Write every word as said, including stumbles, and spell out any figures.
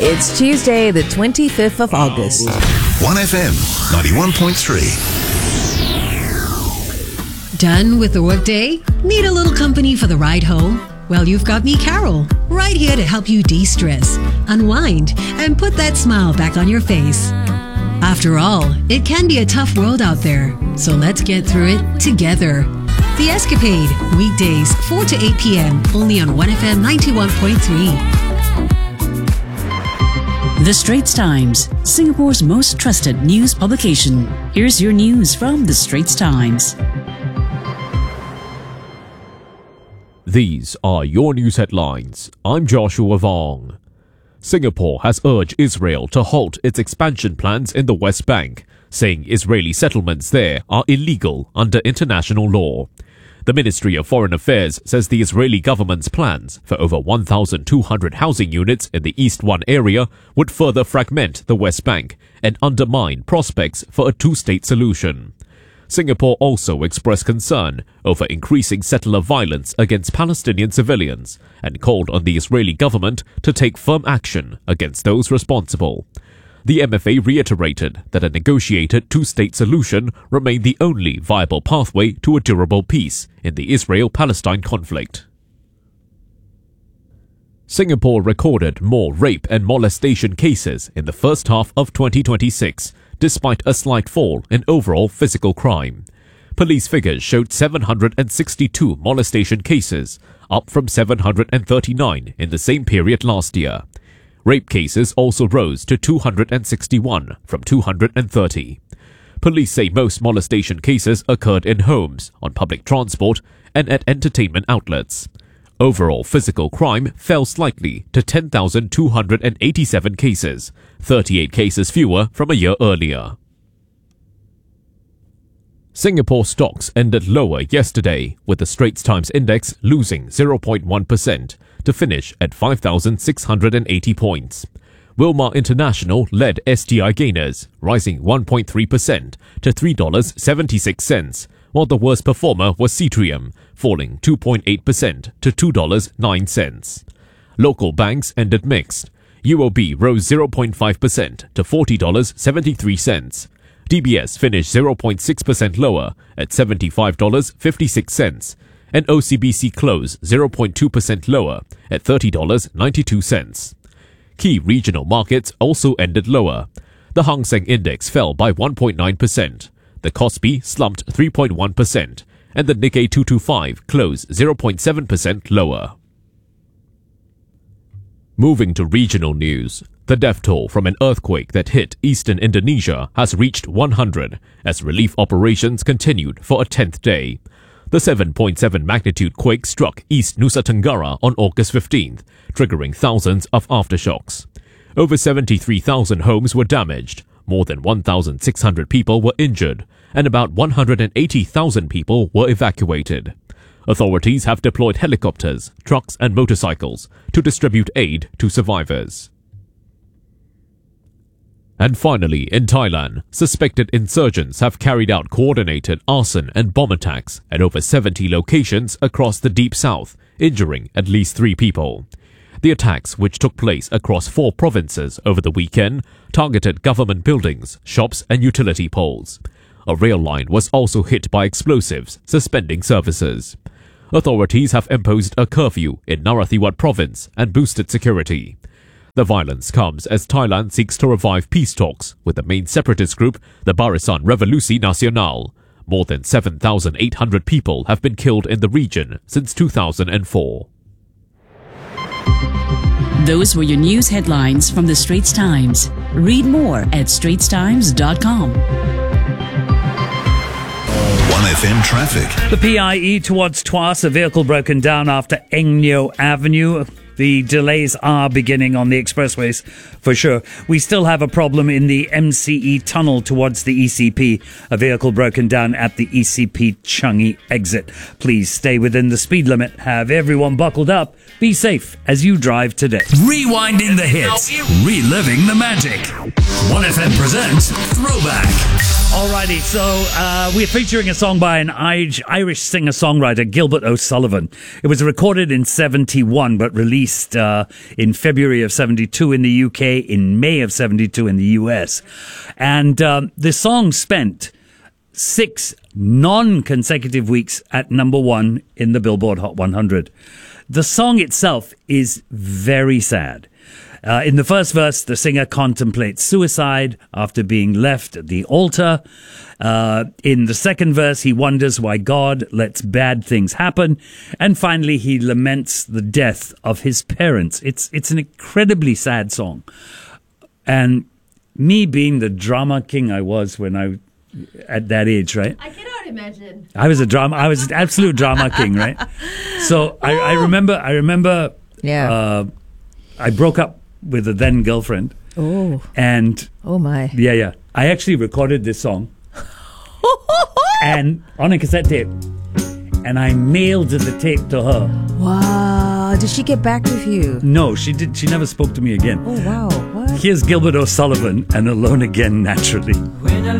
It's Tuesday, the twenty-fifth of August. one F M ninety-one point three. Done with the workday? Need a little company for the ride home? Well, you've got me, Carol, right here to help you de-stress, unwind, and put that smile back on your face. After all, it can be a tough world out there, so let's get through it together. The Escapade, weekdays four to eight p.m. only on one F M ninety-one point three. The Straits Times, Singapore's most trusted news publication. Here's your news from The Straits Times. These are your news headlines. I'm Joshua Vong. Singapore has urged Israel to halt its expansion plans in the West Bank, saying Israeli settlements there are illegal under international law. The Ministry of Foreign Affairs says the Israeli government's plans for over one thousand two hundred housing units in the East One area would further fragment the West Bank and undermine prospects for a two-state solution. Singapore also expressed concern over increasing settler violence against Palestinian civilians and called on the Israeli government to take firm action against those responsible. The M F A reiterated that a negotiated two-state solution remained the only viable pathway to a durable peace in the Israel-Palestine conflict. Singapore recorded more rape and molestation cases in the first half of twenty twenty-six, despite a slight fall in overall physical crime. Police figures showed seven hundred sixty-two molestation cases, up from seven hundred thirty-nine in the same period last year. Rape cases also rose to two hundred sixty-one from two hundred thirty. Police say most molestation cases occurred in homes, on public transport, and at entertainment outlets. Overall physical crime fell slightly to ten thousand two hundred eighty-seven cases, thirty-eight cases fewer from a year earlier. Singapore stocks ended lower yesterday, with the Straits Times Index losing zero point one percent to finish at five thousand six hundred eighty points. Wilmar International led S T I gainers, rising one point three percent to three dollars and seventy-six cents, while the worst performer was Cetrium, falling two point eight percent to two dollars and nine cents. Local banks ended mixed. U O B rose zero point five percent to forty dollars and seventy-three cents. D B S finished zero point six percent lower at seventy-five dollars and fifty-six cents, and O C B C closed zero point two percent lower at thirty dollars and ninety-two cents. Key regional markets also ended lower. The Hang Seng Index fell by one point nine percent. The Kospi slumped three point one percent, and the Nikkei two twenty-five closed zero point seven percent lower. Moving to regional news, the death toll from an earthquake that hit eastern Indonesia has reached one hundred as relief operations continued for a tenth day. The seven point seven magnitude quake struck East Nusa Tenggara on August fifteenth, triggering thousands of aftershocks. Over seventy-three thousand homes were damaged, more than one thousand six hundred people were injured, and about one hundred eighty thousand people were evacuated. Authorities have deployed helicopters, trucks and motorcycles to distribute aid to survivors. And finally, in Thailand, suspected insurgents have carried out coordinated arson and bomb attacks at over seventy locations across the Deep South, injuring at least three people. The attacks, which took place across four provinces over the weekend, targeted government buildings, shops and utility poles. A rail line was also hit by explosives, suspending services. Authorities have imposed a curfew in Narathiwat province and boosted security. The violence comes as Thailand seeks to revive peace talks with the main separatist group, the Barisan Revolusi Nasional. More than seven thousand eight hundred people have been killed in the region since two thousand four. Those were your news headlines from The Straits Times. Read more at straits times dot com. one F M traffic. The P I E towards Tuas, a vehicle broken down after Eng Neo Avenue. The delays are beginning on the expressways for sure. We still have a problem in the M C E tunnel towards the E C P. A vehicle broken down at the E C P Changi exit. Please stay within the speed limit. Have everyone buckled up. Be safe as you drive today. Rewinding the hits. Reliving the magic. one F M presents Throwback. Alrighty, so uh, we're featuring a song by an Irish singer-songwriter, Gilbert O'Sullivan. It was recorded in seventy-one, but released uh, in February of seventy-two in the U K, in May of seventy-two in the U S. And um, the song spent six non-consecutive weeks at number one in the Billboard Hot one hundred. The song itself is very sad. Uh, in the first verse, the singer contemplates suicide after being left at the altar. Uh, in the second verse, he wonders why God lets bad things happen. And finally, he laments the death of his parents. It's it's an incredibly sad song. And me being the drama king I was when I at that age, right? I cannot imagine. I was a drama. I was an absolute drama king, right? So I, I remember. I remember. Yeah. Uh, I broke up with a then girlfriend. Oh. And Oh my. yeah, yeah. I actually recorded this song and on a cassette tape, and I mailed the tape to her. Wow. Did she get back with you? No, she did. She never spoke to me again. Oh wow. What? Here's Gilbert O'Sullivan and Alone Again Naturally. When I